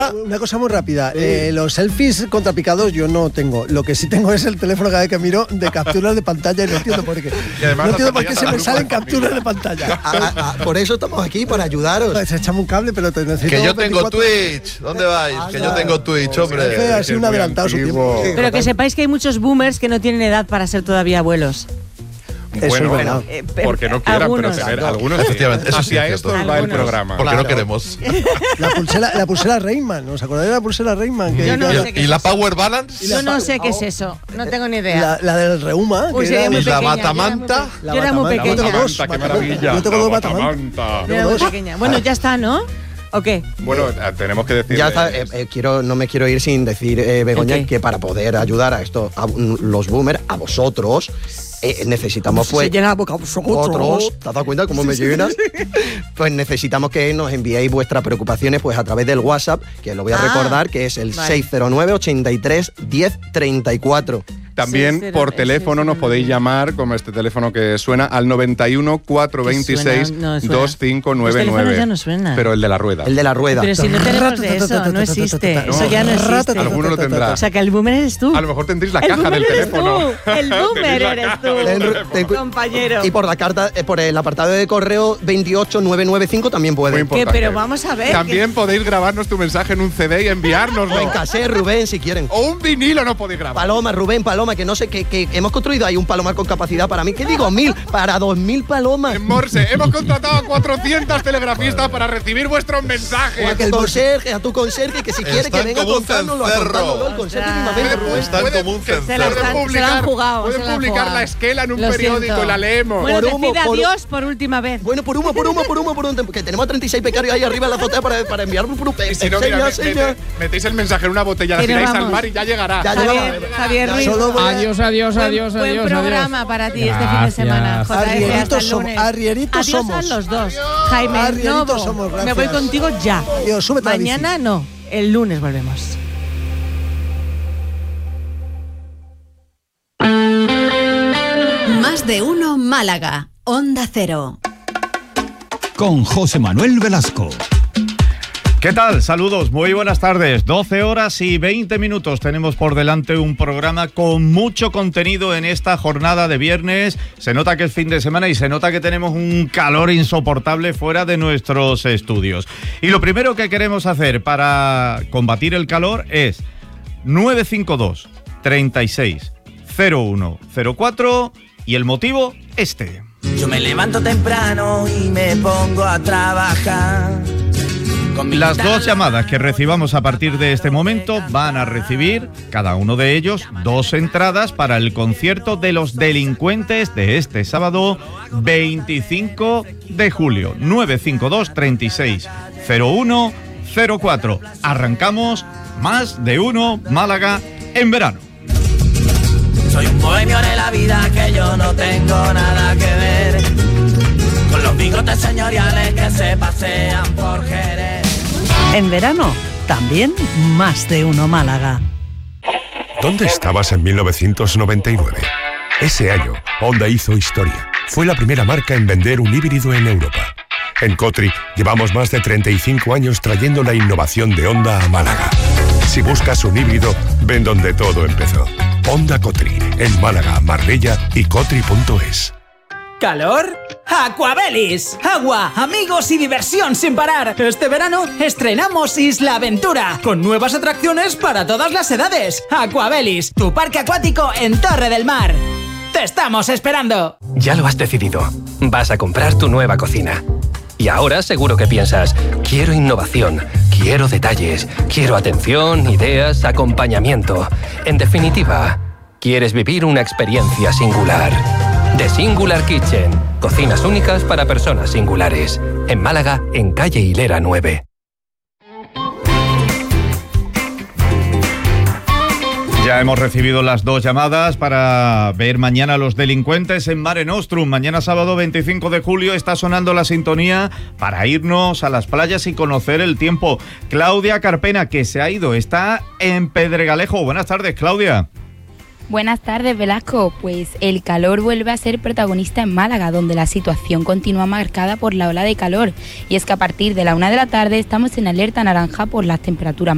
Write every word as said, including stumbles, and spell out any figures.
Una cosa muy rápida, eh, los selfies contrapicados yo no tengo. Lo que sí tengo es el teléfono cada vez que miro de capturas de pantalla y no entiendo por qué. No entiendo por qué se me salen capturas de pantalla. A, a, a, por eso estamos aquí, para ayudaros. Pues echame un cable, pero te necesito. Que yo tengo Twitch. ¿Dónde vais? Que yo tengo Twitch, hombre. Ha sido un adelantado su tiempo. Pero que sepáis que hay muchos boomers que no tienen edad para ser todavía abuelos. Bueno, bueno eh, porque no quieran, algunos. pero tener algunos. Efectivamente, eso sí Hacia es esto cierto. va el Algunos. programa. Porque Claro. no queremos. La pulsera, la pulsera Rayman, ¿os acordáis de la pulsera Rayman? Que Yo no que- sé qué ¿Y es la eso. Power Balance? Yo no sé qué es eso, no tengo ni idea. La, la del Reuma. Uy, que sería era- muy ¿Y la pequeña, batamanta? Yo era muy batamanta. pequeña. Yo tengo dos. Batamanta, qué batamanta. maravilla. Yo tengo dos La batamanta. batamanta. Yo era muy pequeña. Bueno, ya está, ¿no? ¿O qué? Bueno, eh, tenemos que decir. Ya está, eh, eh, quiero, no me quiero ir sin decir, eh, Begoña, ¿El qué? que para poder ayudar a esto, a mm, los boomers, a vosotros, eh, necesitamos pues. Se llena la boca a vosotros. Otros, ¿te has dado cuenta cómo me llenas? Pues necesitamos que nos enviéis vuestras preocupaciones pues a través del WhatsApp, que lo voy a Ah, recordar, que es el vale. seis cero nueve, ochenta y tres, diez, treinta y cuatro. También Sí, por sí, teléfono sí, nos sí. podéis llamar, como este teléfono que suena, al noventa y uno, cuatrocientos veintiséis, suena, no suena. veinticinco noventa y Los nueve. teléfonos ya no suenan. Pero el de la rueda. El de la rueda. Pero si no tenemos de eso, no existe. Eso ya no existe. Alguno lo tendrá. O sea, que el boomer eres tú. A lo mejor tendréis la El caja boomer del eres teléfono. tú. El boomer Tenéis la eres caja tú. del Ten- teléfono. ten cu- Compañero. Y por la carta, eh, por el apartado de correo veintiocho nueve noventa y cinco también Muy puede. Que, importante. pero vamos a ver. También podéis grabarnos tu mensaje en un C D y enviárnoslo. O en cassette, Rubén, si quieren. O un vinilo no podéis grabar. Paloma, Rubén, Paloma, que no sé, que, que hemos construido ahí un palomar con capacidad para mí. ¿Qué digo? Mil, para dos mil palomas. En Morse, hemos contratado a cuatrocientos telegrafistas para recibir vuestros O mensajes. a tu conserje, a tu conserje, que si quiere que Están venga como un contándonos, a cencerro. contárnoslo, el conserje mismamente, Rubén. Están Puede- como un que- Se la cencerro. están- Pueden se la han publicar- jugado. pueden se la han publicar jugado. la esquela en un Lo periódico siento. y la leemos. Bueno, Por humo, decid por- adiós por última vez. Bueno, por humo, por humo, por humo, por humo, que tenemos a treinta y seis becarios ahí arriba en la azotea para, para enviar un grupo. Y si no, mira, me- mete- metéis el mensaje en una botella, la Que nos tiráis al vamos. mar y ya llegará. Ya Javier, Javier Ruiz. Solo voy a- Adiós, adiós, Buen- adiós, buen adiós. programa adiós. para ti este fin de Gracias. semana. J F, hasta Arrieritos el somos, lunes. arrieritos Adiós somos. a los dos. Jaime, Arrieritos Novo, somos, me voy gracias. contigo ya. Adiós, súbete a la bici. Mañana no, el lunes volvemos. Más de uno Málaga, Onda Cero. Con José Manuel Velasco. ¿Qué tal? Saludos, muy buenas tardes. doce horas y veinte minutos. Tenemos por delante un programa con mucho contenido en esta jornada de viernes. Se nota que es fin de semana y se nota que tenemos un calor insoportable fuera de nuestros estudios. Y lo primero que queremos hacer para combatir el calor es nueve cinco dos, treinta y seis, cero uno cero cuatro y el motivo este. Yo me levanto temprano y me pongo a trabajar. Las dos llamadas que recibamos a partir de este momento van a recibir, cada uno de ellos, dos entradas para el concierto de Los Delincuentes de este sábado veinticinco de julio. nueve cinco dos, treinta y seis, cero uno cero cuatro. Arrancamos Más de Uno Málaga en verano. Soy un bohemio de la vida, que yo no tengo nada que ver con los bigotes señoriales que se pasean por Jerez. En verano, también Más de Uno Málaga. ¿Dónde estabas en mil novecientos noventa y nueve? Ese año, Honda hizo historia. Fue la primera marca en vender un híbrido en Europa. En Cotri llevamos más de treinta y cinco años trayendo la innovación de Honda a Málaga. Si buscas un híbrido, ven donde todo empezó. Honda Cotri, en Málaga, Marbella y cotri punto es. ¿Calor? ¡Aquabelis! Agua, amigos y diversión sin parar. Este verano estrenamos Isla Aventura, con nuevas atracciones para todas las edades. Aquabelis, tu parque acuático en Torre del Mar. ¡Te estamos esperando! Ya lo has decidido. Vas a comprar tu nueva cocina. Y ahora seguro que piensas, quiero innovación, quiero detalles, quiero atención, ideas, acompañamiento. En definitiva, quieres vivir una experiencia singular. The Singular Kitchen. Cocinas únicas para personas singulares. En Málaga, en calle Hilera nueve. Ya hemos recibido las dos llamadas para ver mañana Los Delincuentes en Mare Nostrum. Mañana sábado veinticinco de julio está sonando la sintonía para irnos a las playas y conocer el tiempo. Claudia Carpena, que se ha ido, está en Pedregalejo. Buenas tardes, Claudia. Buenas tardes, Velasco. Pues el calor vuelve a ser protagonista en Málaga, donde la situación continúa marcada por la ola de calor. Y es que a partir de la una de la tarde estamos en alerta naranja por las temperaturas